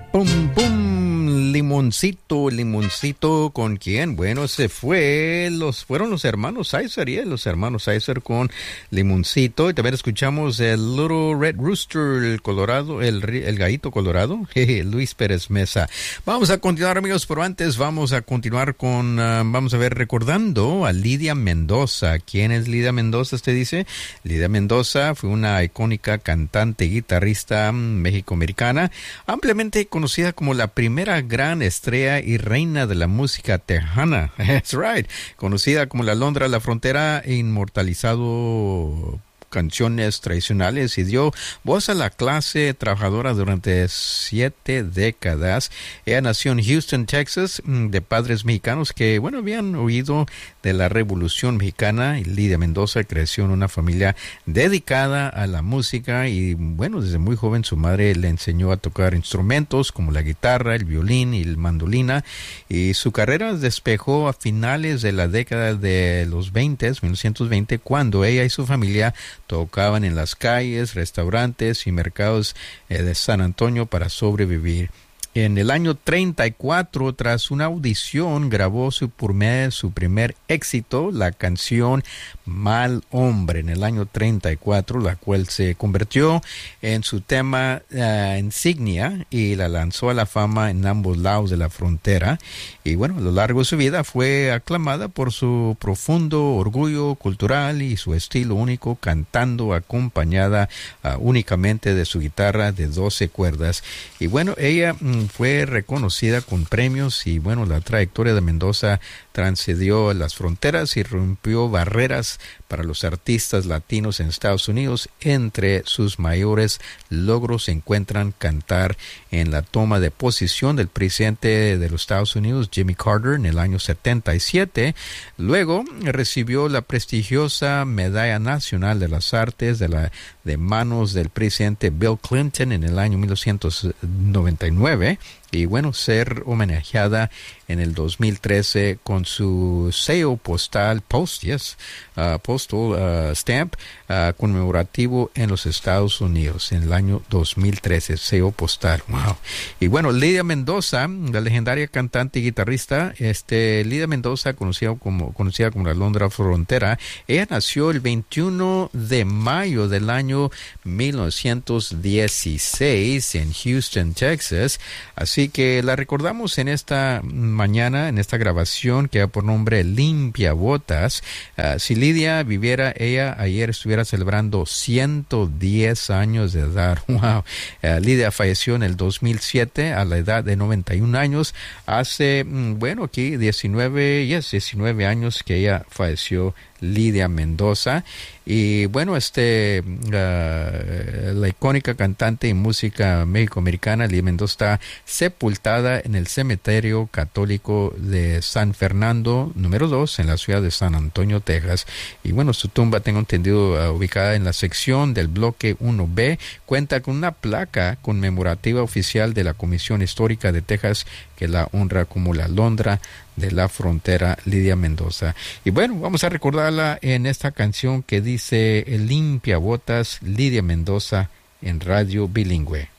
Pum, pum, limoncito, limoncito, ¿con quién? Bueno, fueron los hermanos Sizer, los hermanos Sizer con Limoncito. Y también escuchamos el Little Red Rooster, el colorado, el gallito colorado, Luis Pérez Mesa. Vamos a continuar, amigos, pero antes vamos a continuar vamos a ver, recordando a Lidia Mendoza. ¿Quién es Lidia Mendoza, usted dice? Lidia Mendoza fue una icónica cantante y guitarrista mexicoamericana, ampliamente conocida como la primera gran estrella y reina de la música tejana. That's right. Conocida como la Alondra de la Frontera, inmortalizado canciones tradicionales y dio voz a la clase trabajadora durante 7 décadas. Ella nació en Houston, Texas, de padres mexicanos que, habían oído de la Revolución Mexicana. Y Lidia Mendoza creció en una familia dedicada a la música y, desde muy joven su madre le enseñó a tocar instrumentos como la guitarra, el violín y el mandolina. Y su carrera despegó a finales de la década de los 1920, cuando ella y su familia tocaban en las calles, restaurantes y mercados de San Antonio para sobrevivir. En el año 34, tras una audición, grabó su primer éxito, la canción Mal Hombre, en el año 34, la cual se convirtió en su tema insignia y la lanzó a la fama en ambos lados de la frontera. Y a lo largo de su vida fue aclamada por su profundo orgullo cultural y su estilo único, cantando acompañada únicamente de su guitarra de 12 cuerdas. Y ella fue reconocida con premios y la trayectoria de Mendoza transcendió las fronteras y rompió barreras para los artistas latinos en Estados Unidos. Entre sus mayores logros se encuentran cantar en la toma de posición del presidente de los Estados Unidos, Jimmy Carter, en el año 77. Luego recibió la prestigiosa Medalla Nacional de las Artes de manos del presidente Bill Clinton en el año 1999. Y ser homenajeada en el 2013 con su sello postal postal stamp conmemorativo en los Estados Unidos en el año 2013, sello postal. Wow. Y Lidia Mendoza, la legendaria cantante y guitarrista, Lidia Mendoza, conocida como la Alondra Frontera, ella nació el 21 de mayo del año 1916 en Houston, Texas. Así que la recordamos en esta mañana, en esta grabación que da por nombre Limpia Botas. Si Lidia viviera, ella ayer estuviera celebrando 110 años de edad. Wow. Lidia falleció en el 2007 a la edad de 91 años. Hace, aquí 19 años que ella falleció, Lidia Mendoza. Y la icónica cantante y música mexicoamericana Lidia Mendoza está sepultada en el cementerio católico de San Fernando número 2 en la ciudad de San Antonio, Texas. Y su tumba, tengo entendido, ubicada en la sección del bloque 1B, cuenta con una placa conmemorativa oficial de la Comisión Histórica de Texas que la honra como la Alondra de la Frontera, Lidia Mendoza. Y vamos a recordarla en esta canción que dice Limpia Botas, Lidia Mendoza, en Radio Bilingüe.